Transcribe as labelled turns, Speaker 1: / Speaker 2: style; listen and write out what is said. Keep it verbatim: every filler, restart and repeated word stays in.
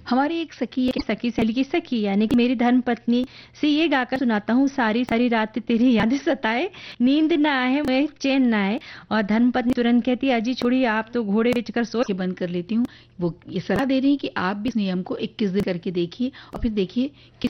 Speaker 1: हमारी एक सखी है, सखी सहेली की सखी यानी कि मेरी धर्म पत्नी से ये गाकर सुनाता हूँ, सारी सारी रात तेरी यादें सताए, नींद ना आए मैं चैन ना आए। और धर्म पत्नी तुरंत कहती है, अजी छोड़िए आप तो घोड़े बेचकर सो।
Speaker 2: के बंद कर लेती हूँ। वो ये सलाह दे रही हैं कि आप भी इस नियम को इक्कीस दिन करके देखिए और फिर देखिए कि